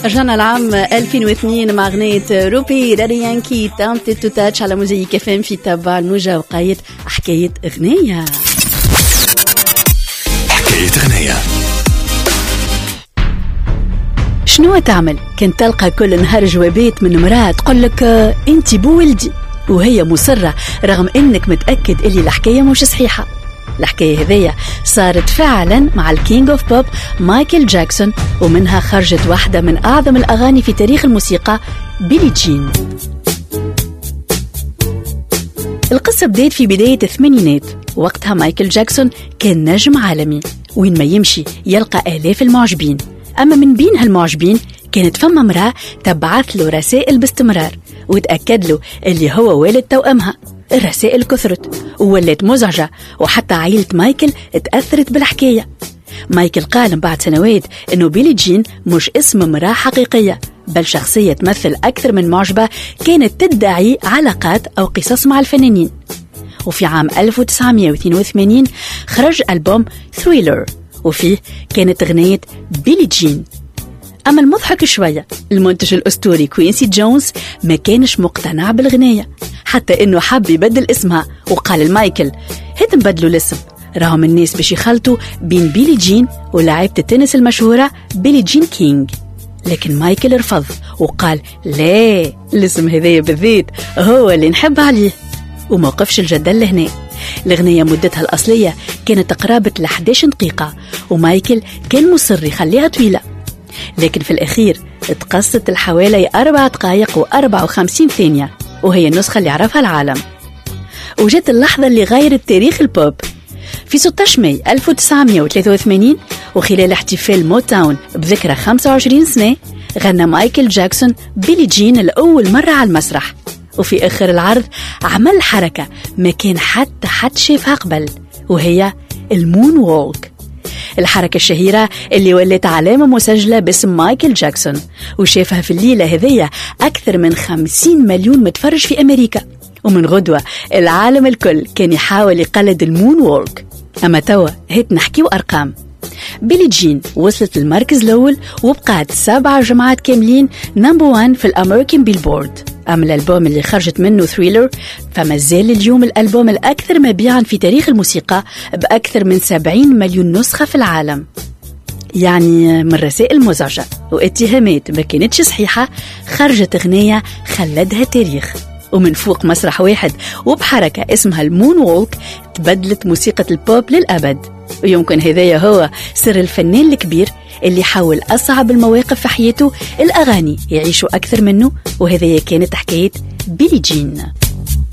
رجعنا العام 2002 مع أغنية روبي دادي يانكي تامتي تو تاتش على موزيك FM في تبع الموجة وقاية حكاية أغنية. حكاية أغنية. شنو تعمل كنت تلقى كل نهار جوابات من امرأة تقول لك انت بولدي، وهي مصرة رغم انك متأكد اللي الحكاية مش صحيحة. الحكاية هذية صارت فعلا مع الكينج اوف بوب مايكل جاكسون، ومنها خرجت واحدة من أعظم الأغاني في تاريخ الموسيقى، بيلي جين. القصة بدأت في بداية الثمانينات، وقتها مايكل جاكسون كان نجم عالمي، وين ما يمشي يلقى آلاف المعجبين. أما من بين هالمعجبين كانت فما امرأة تبعث له رسائل باستمرار وتأكد له اللي هو والد توأمها. الرسائل كثرت وولت مزعجة، وحتى عائلة مايكل اتأثرت بالحكاية. مايكل قال بعد سنوات إنه بيلي جين مش اسم امرأة حقيقية، بل شخصية تمثل أكثر من معجبة كانت تدعي علاقات أو قصص مع الفنانين. وفي عام 1982 خرج ألبوم ثريلر، وفيه كانت أغنية بيلي جين. أما المضحك شوية، المنتج الأسطوري كوينسي جونز ما كانش مقتنع بالغنية، حتى إنه حب يبدل اسمها، وقال المايكل هات نبدلوا الاسم، راهم الناس باش يخلطوا بين بيلي جين ولاعبة التنس المشهورة بيلي جين كينج. لكن مايكل رفض وقال لا، الاسم هذايا بالذات هو اللي نحب عليه، وموقفش الجدل لهنا. الأغنية مدتها الأصلية كانت قرابة 11 دقيقة، ومايكل كان مصر يخليها طويلة، لكن في الأخير اتقصت الحوالي 4 دقائق و54 ثانية، وهي النسخة اللي عرفها العالم. وجت اللحظة اللي غيرت تاريخ البوب. في 16 ماي 1983، وخلال احتفال موتاون بذكرى 25 سنة، غنى مايكل جاكسون بيلي جين لأول مرة على المسرح. وفي آخر العرض عمل حركة ما كان حتى حد شافها قبل، وهي المون وولك، الحركة الشهيرة اللي ولت علامة مسجلة باسم مايكل جاكسون، وشافها في الليلة هذية أكثر من 50 مليون متفرج في أمريكا. ومن غدوة العالم الكل كان يحاول يقلد المون وولك. أما توا هيت نحكي وأرقام. بيلي جين وصلت للمركز الأول وبقات 7 جمعات كاملين نمبر 1 في الأمريكان بيلبورد. أما الألبوم اللي خرجت منه ثريلر فما زال اليوم الألبوم الأكثر مبيعا في تاريخ الموسيقى بأكثر من 70 مليون نسخة في العالم. يعني من رسائل مزعجة واتهامات ما كانتش صحيحة خرجت أغنية خلدها تاريخ، ومن فوق مسرح واحد وبحركة اسمها المون وولك تبدلت موسيقى البوب للأبد. ويمكن هذايا هو سر الفنان الكبير اللي حاول أصعب المواقف في حياته الأغاني يعيشوا أكثر منه. وهذايا كانت حكاية بيلي جين.